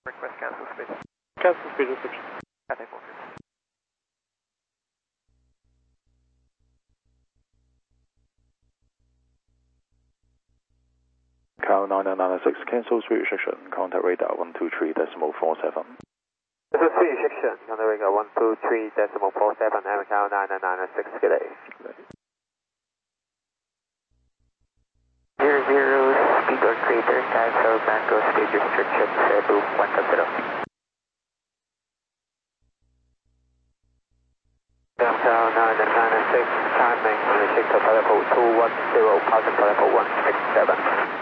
Request cancel speed. Cancel speed restriction. Cathay 450. Cal 9996, cancel speed restriction, contact radar 123.47. This is speed restriction, contact radar 123.47, Cal 9996, good day. 00, speed or greater, cancel Mango speed restriction, Cebu 170. Cal 9996, timing, check to level 210, passing to level 167.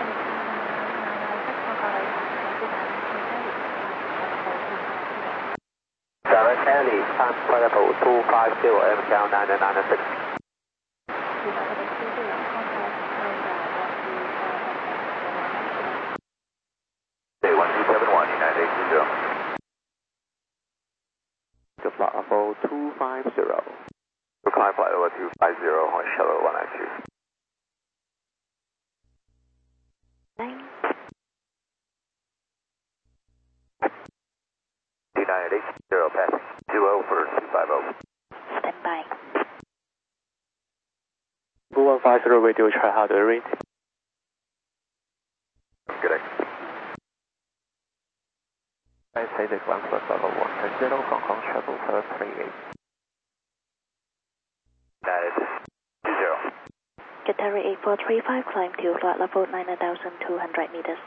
Direct Ellie, time for level 250, Cal 9996. 1271, United 820. To flight level 250. To climb flight level 250 on shuttle 192. United 820, passing 20 for 250. Stand by. 2150 radio, try harder rate. Good day. I say this one plus level 130, Hong Kong shuttle 738. United 20. Qatari 8435, climb to flight level 9,200 meters.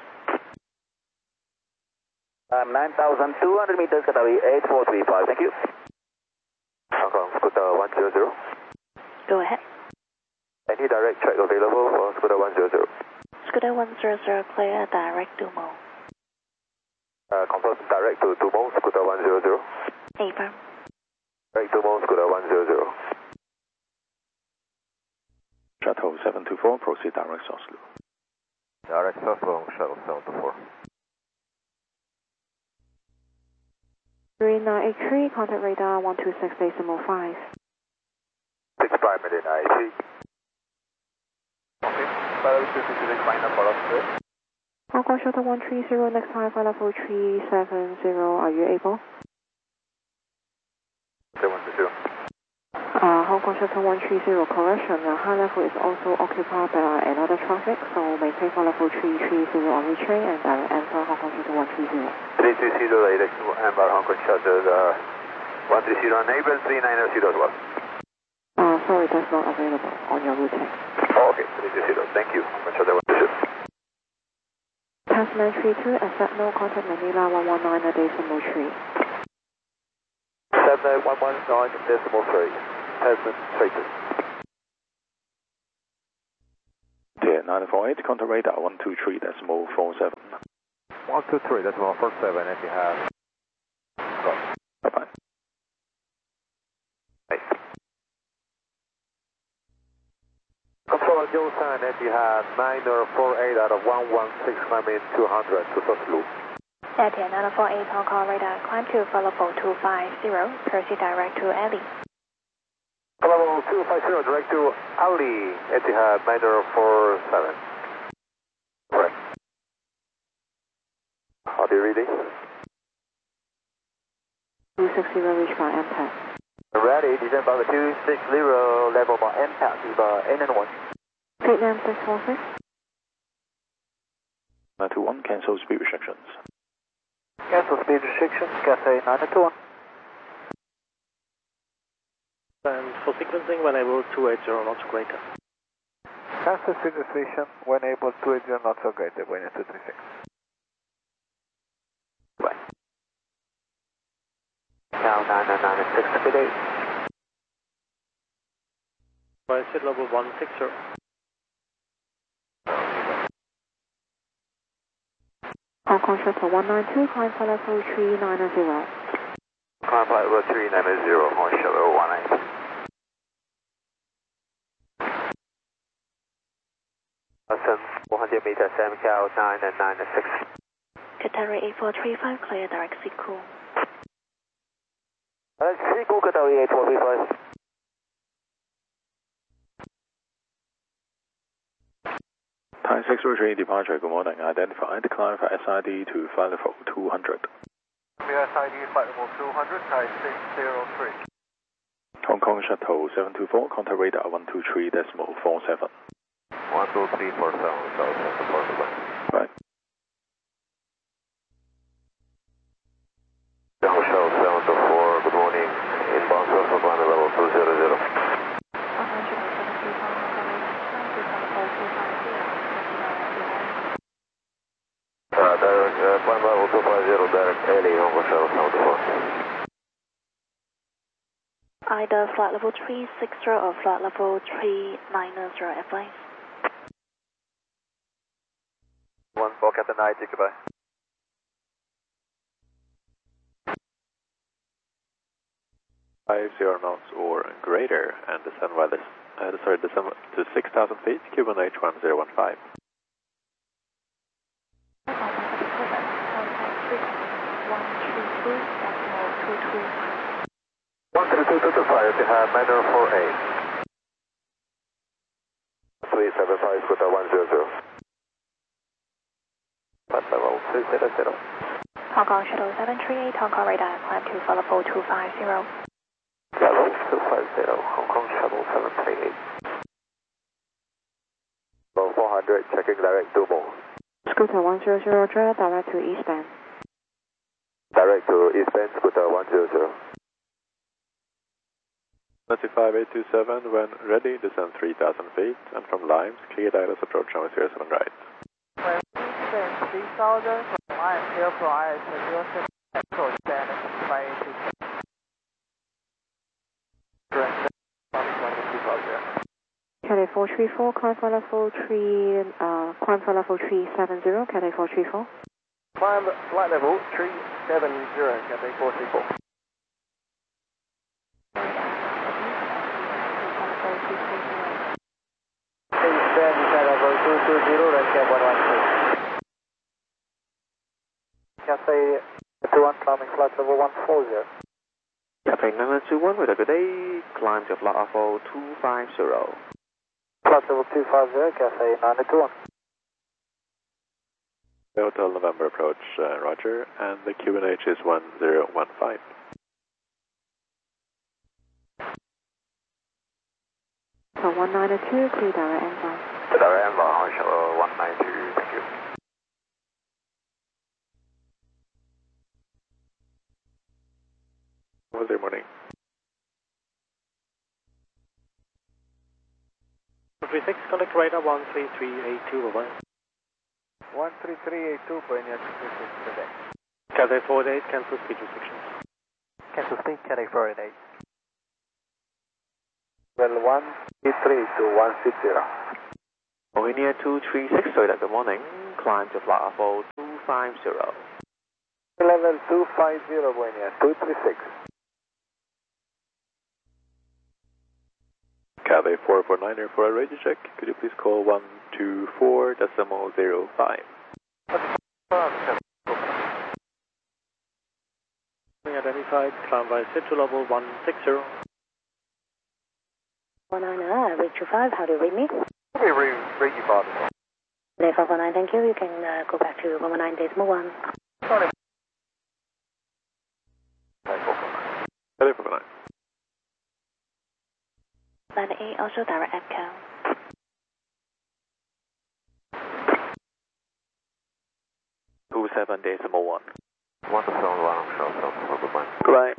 9,200 meters, Qatari 8435, thank you. Hong Kong, Scooter 100. Go ahead. Any direct track available for Scooter 100? Scooter 100, clear direct to Mo. Confirm direct to Mo, Scooter 100. Affirm. Direct to Mo, Scooter 100. Shuttle 724, proceed direct Oslo. Direct Oslo, shuttle 724. 3983, contact radar 126.5. 6 prime minute IT. Okay, follow 266 final follow up. Hong Kong shuttle 130, next time flight level 370, are you able? 722. Hong Kong shuttle 130, correction, high level is also occupied by another traffic, so maintain flight level 330 on retrain and direct enter Hong Kong shuttle 130. 320, direct to Amber Hong Kong shuttle 130, enable 390 as well. Sorry, that's not available on your routing. Oh, okay, 320, thank you. Hong Kong shuttle 130. Tasman 32, accept no contact Manila 119.3. 7119.3. Tasman 32. Dear 948, contact radar 123.47. 123.47, if you have. Go. Bye-bye. Hey. Control Josan, if you have 948 out of 116, climbing 200 to first loop. Air 948, Hong Kong radar, climb to flight level 250, proceed direct to Ellie. Level 250, direct to Ali, Etihad 9047. Correct. How do you read it? 260 reach by MPAC. Ready, descend by the 260, level by MPAC, Viva NN1. Vietnam 646. 921, cancel speed restrictions. Cancel speed restrictions, Cathay 921. And for sequencing, when able 280 knots greater. Cancel speed restriction, when able 280 knots or greater, when 236. Right. Now 9996, good day. Proceed level 160. Hong Kong shuttle 192, climb flight level 390. Climb flight level 390, on shuttle 190. Awesome, 400 meters, MCAL 996. Qatari 8435, clear direct Siku. Siku, Qatari 8435. Thai 603 departure, good morning. Identified, climb for SID to flight level 200. SID flight level 200, Thai 603. Hong Kong Shuttle 724, contact radar 123.47. 12347, South 747. Right. Hong Shuttle 724, good morning. Inbound South climb level 200. Direct climb level 250, direct LA, Hong Kong Shuttle 724. Either flight level 360 or flight level 390 airplanes. 14 Captain 90, goodbye. Zero knots or greater and descend descend to 6,000 feet, QNH 1015. You have minor 48. 375 with a 100. Flight level 200. Hong Kong Shuttle 738, Hong Kong radar, climb to flight level 250. Level 250, Hong Kong Shuttle 738. Level 400, checking direct to more. Scooter 100, Roger, direct to eastbound. Direct to eastbound, Scooter 100. 35827, when ready, descend 3,000 feet, and from Limes, clear Dallas approach runway 07 right. 3,000 from Limes, clear for IS 07, approach Dallas 582. Cathay 434, climb for level 370, Cathay 434. Climb flight level 370, Cathay 434. Cathay 21, climbing flight level 140. Cathay 921 with a good day, climb to flight level 250. Flight level 250, Cathay 921. Hotel November approach, Roger, and the QNH is 1015. So 192, clear direct inbound. Direct inbound, Hong Shuttle 192, thank you. Wednesday morning. 36, contact radar 13382, bye-bye. 13382, Pioneer 236 today. Cathay 48, cancel speed restrictions. Cancel speed, Cathay 48. Well, 133 to 160. Pioneer 236, sorry, good morning, climb to flight level 250. Level 250, Pioneer 236. Cathay 449er for a radio check. Could you please call 124.05? Identified, climb by set to level 160. 190, reach 25, how do you read me? We read you, Bob. Day 519, thank you. You can go back to 119.1. Sorry. Cathay 449. Line A, also direct ECHO. Two 7.1. 171, goodbye. Goodbye.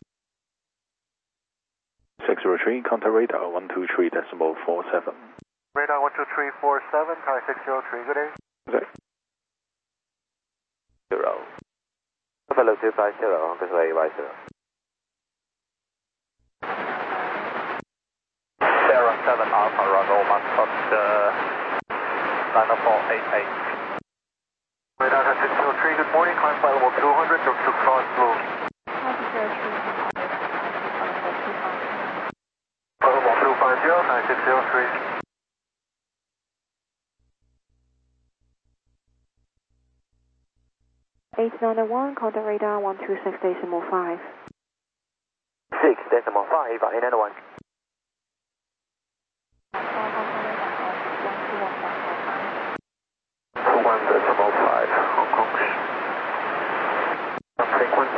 603, contact radar 123.47. Radar 12347, Thai 603, good day. Okay. 0. Hello 250, Hong Kong Way 50. Sierra 7 Alpha Bravo, Mastcott 9488. Radar 603, good morning, climb flight level 200, to cross blue. Flight level 250, Thai 603. H91, contact radar 126.5. 6.5, 891.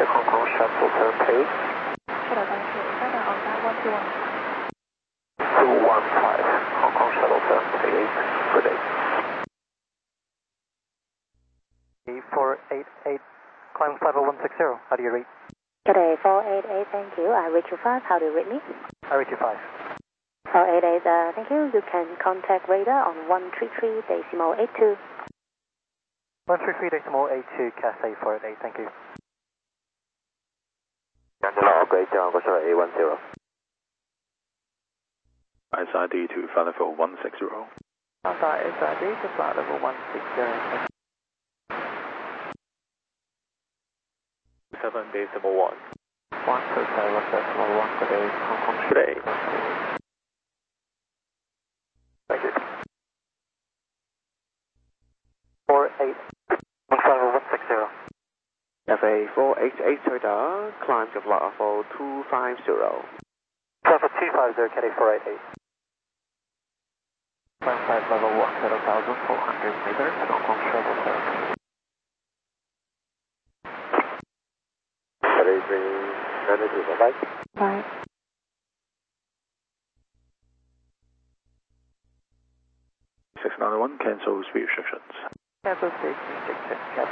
Contact Hong Kong Shuttle turn page. Shuttle turn page, southern outside 121. 215, Hong Kong Shuttle turn page, good day. 488, climb level 160, how do you rate? Good day, 488, thank you. I reach you 5, how do you rate me? I rate you 5. 488, thank you. You can contact radar on 133.82. 133.82, Cathay 488, thank you. Angela, upgrade to Uncle Shuttle A10. ISID to flight level 160. Outside SID to flight level 160. 7 decimal 1. 127 decimal 1, good day, Hong Kong Good day. Thank you. 48, flight level 160. FA 488 Toyota, climb to flight level 250. Level 250, Cathay 488. Climb flight level 1,400 meters, Hong Kong Shuttle turn. 33, Bye. 691, cancel speed restrictions. Cancel stage restrictions,